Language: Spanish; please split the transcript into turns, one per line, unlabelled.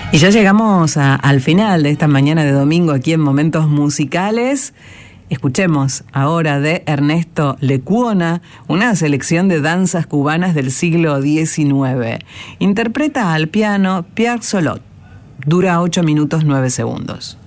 Y ya llegamos al final de esta mañana de domingo aquí en Momentos Musicales. Escuchemos ahora de Ernesto Lecuona una selección de danzas cubanas del siglo XIX. Interpreta al piano Pierre Solot. Dura 8 minutos 9 segundos.